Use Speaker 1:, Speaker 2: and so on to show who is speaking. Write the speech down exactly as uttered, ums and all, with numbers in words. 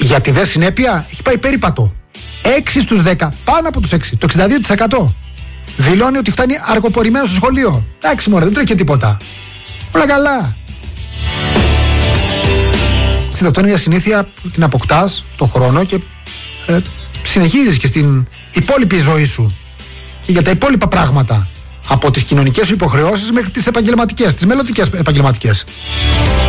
Speaker 1: Για τη δε συνέπεια έχει πάει περίπατο. έξι στους δέκα, πάνω από τους έξι, το εξήντα δύο τοις εκατό. Δηλώνει ότι φτάνει αργοπορημένο στο σχολείο. Εντάξει μωρέ, δεν τρέχει τίποτα. Όλα καλά. Ξέρετε, αυτό είναι μια συνήθεια που την αποκτάς στον χρόνο και ε, συνεχίζεις και στην υπόλοιπη ζωή σου. Και για τα υπόλοιπα πράγματα. Από τις κοινωνικές σου υποχρεώσεις μέχρι τις επαγγελματικές, τις μελλοντικές επαγγελματικές.